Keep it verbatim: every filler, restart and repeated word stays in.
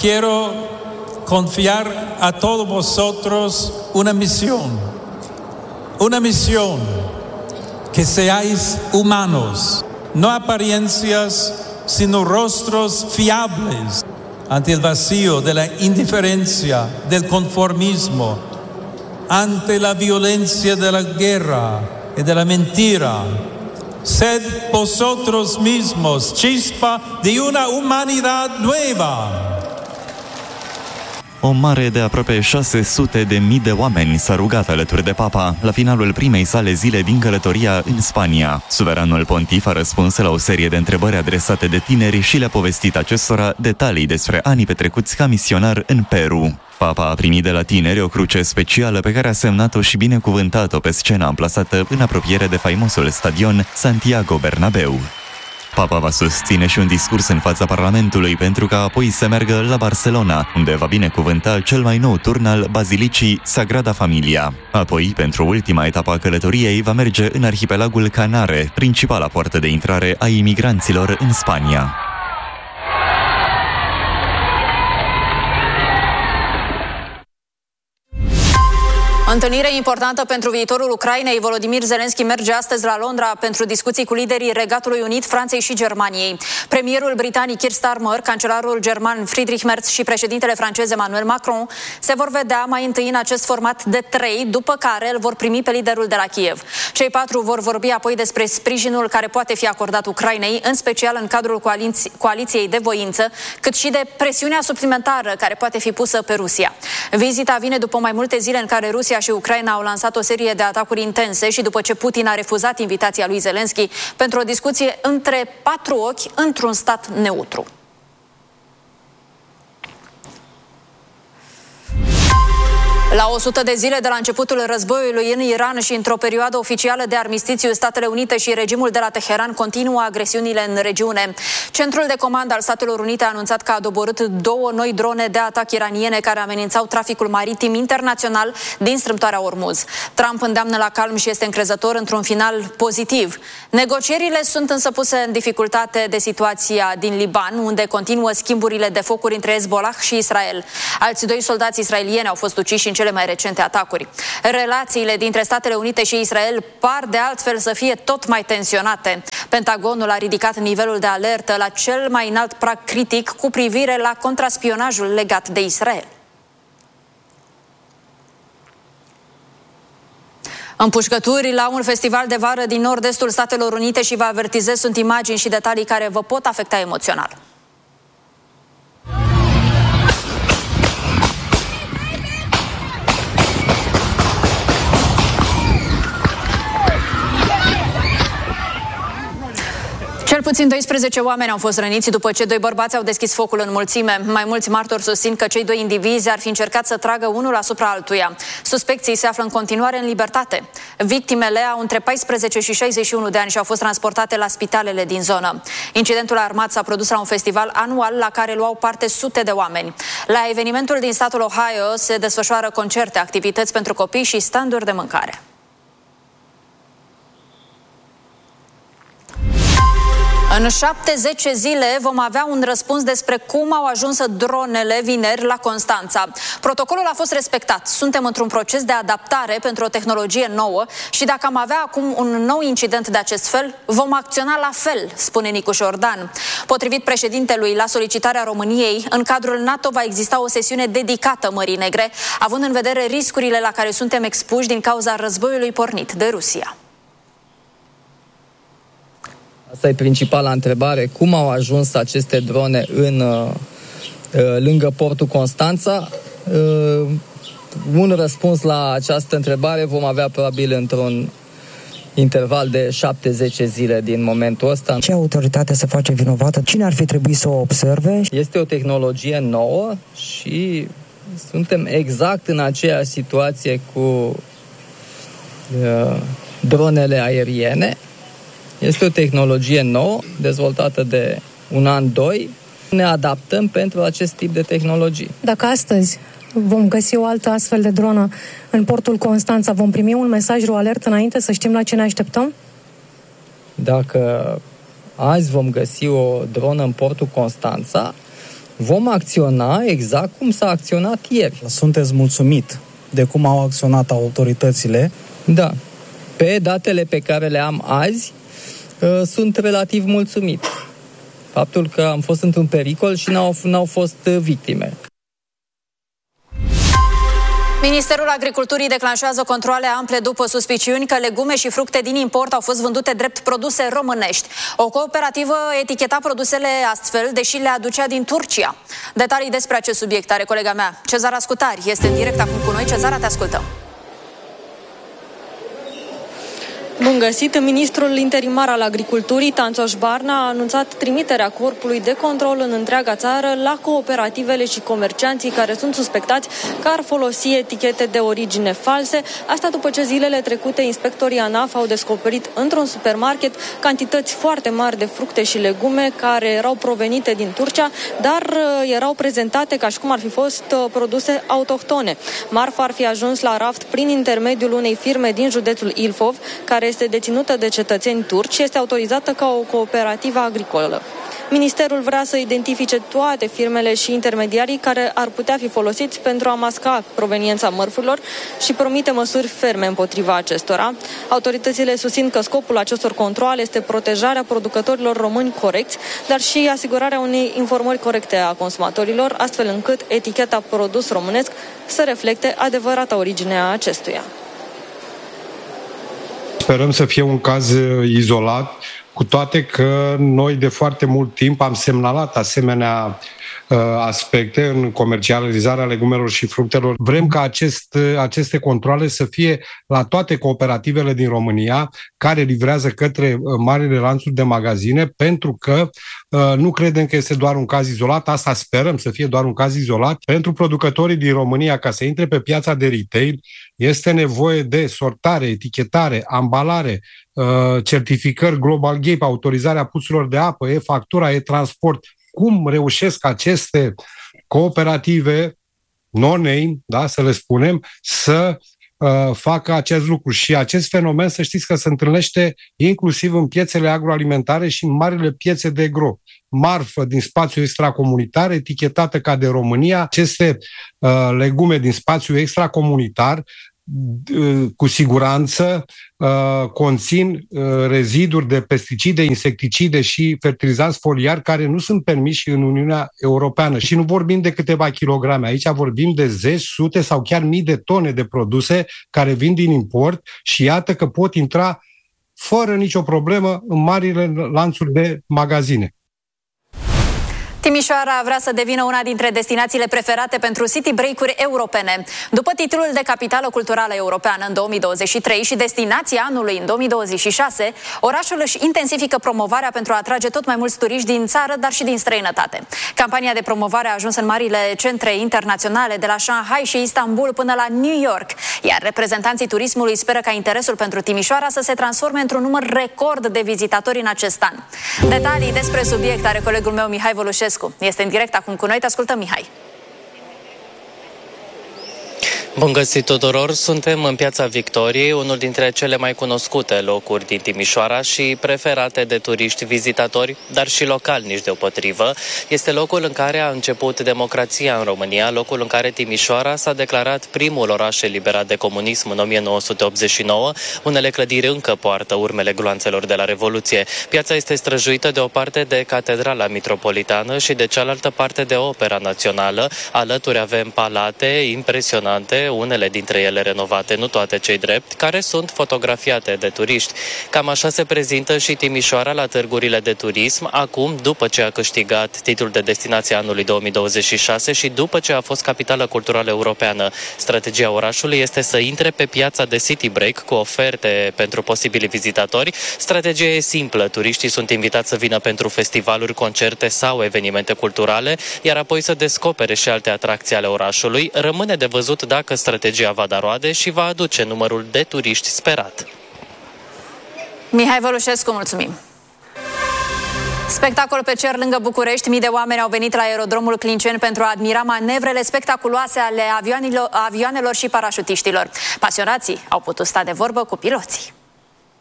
quiero confiar a todos vosotros una misión, una misión que seáis humanos, no apariencias, sino rostros fiables ante el vacío de la indiferencia, del conformismo, ante la violencia de la guerra y de la mentira. Sed vosotros mismos chispa de una humanidad nueva. O mare de aproape șase sute de mii de oameni s-a rugat alături de Papa la finalul primei sale zile din călătoria în Spania. Suveranul pontif a răspuns la o serie de întrebări adresate de tineri și le-a povestit acestora detalii despre anii petrecuți ca misionar în Peru. Papa a primit de la tineri o cruce specială pe care a semnat-o și binecuvântat-o pe scena amplasată în apropiere de faimosul stadion Santiago Bernabéu. Papa va susține și un discurs în fața Parlamentului pentru ca apoi să meargă la Barcelona, unde va binecuvânta cel mai nou turn al Bazilicii Sagrada Familia. Apoi, pentru ultima etapă a călătoriei, va merge în arhipelagul Canare, principala poartă de intrare a imigranților în Spania. Întâlnire importantă pentru viitorul Ucrainei. Volodymyr Zelensky merge astăzi la Londra pentru discuții cu liderii Regatului Unit, Franței și Germaniei. Premierul britanic Keir Starmer, cancelarul german Friedrich Merz și președintele francez Emmanuel Macron se vor vedea mai întâi în acest format de trei, după care îl vor primi pe liderul de la Kiev. Cei patru vor vorbi apoi despre sprijinul care poate fi acordat Ucrainei, în special în cadrul coaliți- coaliției de voință, cât și de presiunea suplimentară care poate fi pusă pe Rusia. Vizita vine după mai multe zile în care Rusia și Ucraina au lansat o serie de atacuri intense și după ce Putin a refuzat invitația lui Zelensky pentru o discuție între patru ochi într-un stat neutru. La o sută de zile de la începutul războiului în Iran și într-o perioadă oficială de armistițiu, Statele Unite și regimul de la Teheran continuă agresiunile în regiune. Centrul de comandă al Statelor Unite a anunțat că a doborât două noi drone de atac iraniene care amenințau traficul maritim internațional din strâmtoarea Ormuz. Trump îndeamnă la calm și este încrezător într-un final pozitiv. Negocierile sunt însă puse în dificultate de situația din Liban, unde continuă schimburile de focuri între Hezbollah și Israel. Alți doi soldați israelieni au fost uciși în cele mai recente atacuri. Relațiile dintre Statele Unite și Israel par de altfel să fie tot mai tensionate. Pentagonul a ridicat nivelul de alertă la cel mai înalt prag critic cu privire la contraspionajul legat de Israel. Împușcături la un festival de vară din nord-estul Statelor Unite și vă avertizez, sunt imagini și detalii care vă pot afecta emoțional. Cel puțin doisprezece oameni au fost răniți după ce doi bărbați au deschis focul în mulțime. Mai mulți martori susțin că cei doi indivizi ar fi încercat să tragă unul asupra altuia. Suspecții se află în continuare în libertate. Victimele au între paisprezece și șaizeci și unu de ani și au fost transportate la spitalele din zonă. Incidentul armat s-a produs la un festival anual la care luau parte sute de oameni. La evenimentul din statul Ohio se desfășoară concerte, activități pentru copii și standuri de mâncare. În șapte-zece zile vom avea un răspuns despre cum au ajuns dronele vineri la Constanța. Protocolul a fost respectat. Suntem într-un proces de adaptare pentru o tehnologie nouă și dacă am avea acum un nou incident de acest fel, vom acționa la fel, spune Nicu Jordan. Potrivit președintelui, la solicitarea României, în cadrul NATO va exista o sesiune dedicată Mării Negre, având în vedere riscurile la care suntem expuși din cauza războiului pornit de Rusia. Asta e principala întrebare. Cum au ajuns aceste drone în, lângă portul Constanța? Un răspuns la această întrebare vom avea probabil într-un interval de șapte-zece zile din momentul ăsta. Ce autoritate se face vinovată? Cine ar fi trebuit să o observe? Este o tehnologie nouă și suntem exact în aceeași situație cu uh, dronele aeriene. Este o tehnologie nouă, dezvoltată de un an, doi. Ne adaptăm pentru acest tip de tehnologii. Dacă astăzi vom găsi o altă astfel de dronă în portul Constanța, vom primi un mesaj, o alertă înainte să știm la ce ne așteptăm? Dacă azi vom găsi o dronă în portul Constanța, vom acționa exact cum s-a acționat ieri. Sunteți mulțumit de cum au acționat autoritățile? Da. Pe datele pe care le am azi, sunt relativ mulțumit. Faptul că am fost într-un pericol și n-au, n-au fost victime. Ministerul Agriculturii declanșează controale ample după suspiciuni că legume și fructe din import au fost vândute drept produse românești. O cooperativă eticheta produsele astfel, deși le aducea din Turcia. Detalii despre acest subiect are colega mea, Cezara Scutari. Este în direct acum cu noi. Cezara, te ascultăm. Bun găsit! Ministrul interimar al Agriculturii, Tanțoș Barna, a anunțat trimiterea corpului de control în întreaga țară la cooperativele și comercianții care sunt suspectați că ar folosi etichete de origine false. Asta după ce zilele trecute inspectorii ANAF au descoperit într-un supermarket cantități foarte mari de fructe și legume care erau provenite din Turcia, dar erau prezentate ca și cum ar fi fost produse autohtone. Marfa ar fi ajuns la raft prin intermediul unei firme din județul Ilfov, care este deținută de cetățeni turci și este autorizată ca o cooperativă agricolă. Ministerul vrea să identifice toate firmele și intermediarii care ar putea fi folosiți pentru a masca proveniența mărfurilor și promite măsuri ferme împotriva acestora. Autoritățile susțin că scopul acestor controale este protejarea producătorilor români corecți, dar și asigurarea unei informări corecte a consumatorilor, astfel încât eticheta produs românesc să reflecte adevărata origine a acestuia. Sperăm să fie un caz izolat, cu toate că noi de foarte mult timp am semnalat asemenea uh, aspecte în comercializarea legumelor și fructelor. Vrem ca acest, aceste controale să fie la toate cooperativele din România care livrează către marile lanțuri de magazine, pentru că uh, nu credem că este doar un caz izolat, asta sperăm să fie doar un caz izolat. Pentru producătorii din România, ca să intre pe piața de retail, este nevoie de sortare, etichetare, ambalare, certificări Global Gap, autorizarea puțurilor de apă, e-factura, e-transport. Cum reușesc aceste cooperative non-name, da, să le spunem, să uh, facă acest lucru? Și acest fenomen, să știți că se întâlnește inclusiv în piețele agroalimentare și în marile piețe de gro. Marfă din spațiu extracomunitar, etichetată ca de România, aceste uh, legume din spațiu extracomunitar cu siguranță uh, conțin uh, reziduri de pesticide, insecticide și fertilizanți foliari care nu sunt permiși în Uniunea Europeană. Și nu vorbim de câteva kilograme, aici vorbim de zeci, sute sau chiar mii de tone de produse care vin din import și iată că pot intra fără nicio problemă în marile lanțuri de magazine. Timișoara vrea să devină una dintre destinațiile preferate pentru city break-uri europene. După titlul de capitală culturală europeană în două mii douăzeci și trei și destinația anului în două mii douăzeci și șase, orașul își intensifică promovarea pentru a atrage tot mai mulți turiști din țară, dar și din străinătate. Campania de promovare a ajuns în marile centre internaționale, de la Shanghai și Istanbul până la New York, iar reprezentanții turismului speră ca interesul pentru Timișoara să se transforme într-un număr record de vizitatori în acest an. Detalii despre subiect are colegul meu Mihai Vălușescu. Este în direct acum cu noi. Te ascultăm, Mihai. Bun găsit tuturor! Suntem în Piața Victoriei, unul dintre cele mai cunoscute locuri din Timișoara și preferate de turiști vizitatori, dar și localnici deopotrivă. Este locul în care a început democrația în România, locul în care Timișoara s-a declarat primul oraș eliberat de comunism în o mie nouă sute optzeci și nouă. Unele clădiri încă poartă urmele gloanțelor de la Revoluție. Piața este străjuită de o parte de Catedrala Mitropolitană și de cealaltă parte de Opera Națională. Alături avem palate impresionante, unele dintre ele renovate, nu toate cei drept, care sunt fotografiate de turiști. Cam așa se prezintă și Timișoara la târgurile de turism, acum, după ce a câștigat titlul de destinație anului două mii douăzeci și șase și după ce a fost capitală culturală europeană. Strategia orașului este să intre pe piața de city break cu oferte pentru posibili vizitatori. Strategia e simplă, turiștii sunt invitați să vină pentru festivaluri, concerte sau evenimente culturale, iar apoi să descopere și alte atracții ale orașului. Rămâne de văzut dacă strategia va da roade și va aduce numărul de turiști sperat. Mihai Vălușescu, mulțumim! Spectacol pe cer lângă București. Mii de oameni au venit la aerodromul Clinceni pentru a admira manevrele spectaculoase ale avioanelor, avioanelor și parașutiștilor. Pasionații au putut sta de vorbă cu piloții.